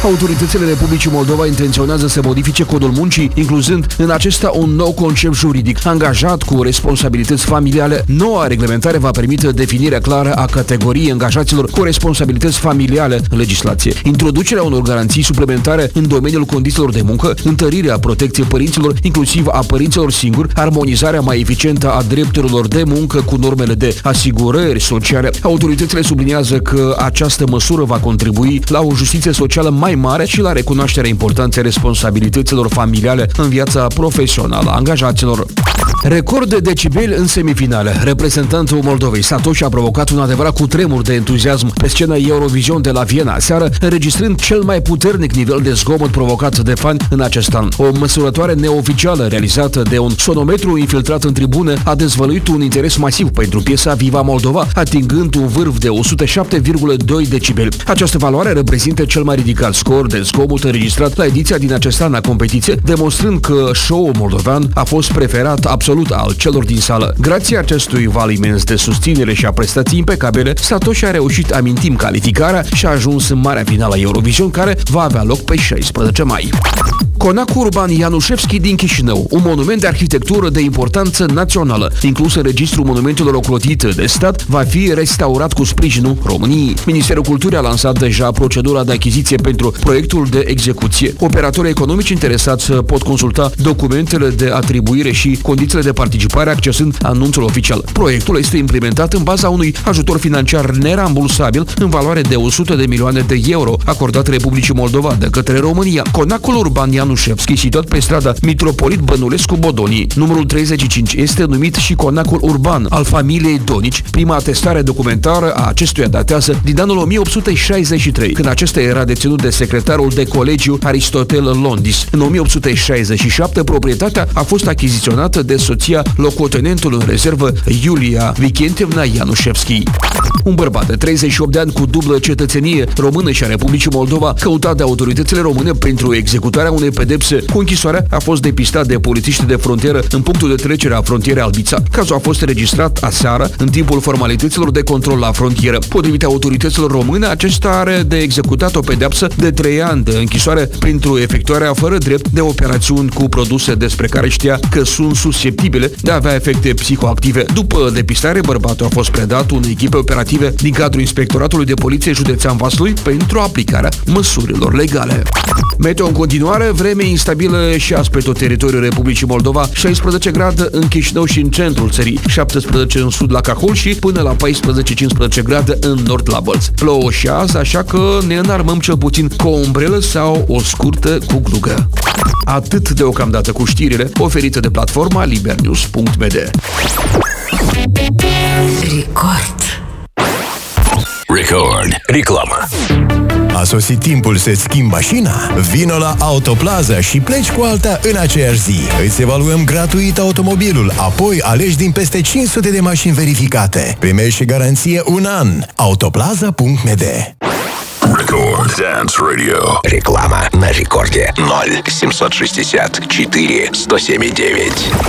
Autoritățile Republicii Moldova intenționează să modifice codul muncii, incluzând în acesta un nou concept juridic, angajat cu responsabilități familiale. Noua reglementare va permite definirea clară a categoriei angajaților cu responsabilități familiale în legislație, introducerea unor garanții suplimentare în domeniul condițiilor de muncă, întărirea protecției părinților, inclusiv a părinților singuri, armonizarea mai eficientă a drepturilor de muncă cu normele de asigurări sociale. Autoritățile subliniază că această măsură va contribui la o justiție socială mai mare și la recunoașterea importanței responsabilităților familiale în viața profesională a angajaților. Record de decibeli în semifinale. Reprezentantul Moldovei, Satoshi, a provocat un adevărat cutremur de entuziasm pe scena Eurovision de la Viena seară, înregistrând cel mai puternic nivel de zgomot provocat de fani în acest an. O măsurătoare neoficială realizată de un sonometru infiltrat în tribune a dezvăluit un interes masiv pentru piesa Viva Moldova, atingând un vârf de 107,2 decibeli. Această valoare reprezintă cel mai ridicat scor de zgomot înregistrat la ediția din acest an a competiție, demonstrând că show-ul moldovean a fost preferat absolut al celor din sală. Grație acestui val imens de susținere și a prestații impecabile, Satoshi a reușit, amintim, calificarea și a ajuns în marea finală a Eurovision, care va avea loc pe 16 mai. Conacul urban Ianușevski din Chișinău, un monument de arhitectură de importanță națională, inclus în registrul monumentelor ocrotite de stat, va fi restaurat cu sprijinul României. Ministerul Culturii a lansat deja procedura de achiziție pentru proiectul de execuție. Operatorii economici interesați pot consulta documentele de atribuire și condițiile de participare accesând anunțul oficial. Proiectul este implementat în baza unui ajutor financiar nerambursabil în valoare de 100 de milioane de euro acordat Republicii Moldova de către România. Conacul urban Ianușevski, situat pe strada Mitropolit Bănulescu Bodonii, numărul 35, este numit și Conacul urban al familiei Donici. Prima atestare documentară a acestuia datează din anul 1863, când acesta era deținut de secretarul de colegiu Aristotel Londis. În 1867, proprietatea a fost achiziționată de soția locotenentului în rezervă Iulia Vicentievna Ianușevski. Un bărbat de 38 de ani cu dublă cetățenie română și a Republicii Moldova, căutat de autoritățile române pentru executarea unei pedepse cu închisoarea, a fost depistat de polițiști de frontieră în punctul de trecere a frontierei Albița. Cazul a fost registrat aseară în timpul formalităților de control la frontieră. Potrivit autorităților române, acesta are de executat o pedeapsă de 3 ani de închisoare pentru efectuarea fără drept de operațiuni cu produse despre care știa că sunt susceptibile de a avea efecte psihoactive. După depistare, bărbatul a fost predat unei echipe operative din cadrul Inspectoratului de Poliție Județean Vaslui pentru aplicarea măsurilor legale. Meteo în continuare, vreme instabilă și azi pe tot teritoriul Republicii Moldova, 16 grade în Chișinău și în centrul țării, 17 în sud la Cahul și până la 14-15 grade în nord la Bălț. Plouă și azi, așa că ne înarmăm cel puțin cu o umbrelă sau o scurtă cu glugă. Atât deocamdată cu știrile oferite de platforma libernews.md. Record. Reclamă. A sosit timpul să-ți schimbi mașina? Vino la Autoplaza și pleci cu alta în aceeași zi. Îți evaluăm gratuit automobilul, apoi alegi din peste 500 de mașini verificate. Primești și garanție un an. Autoplaza.md. Record Dance Radio. Реклама на рекорде 0 760 4 107 9.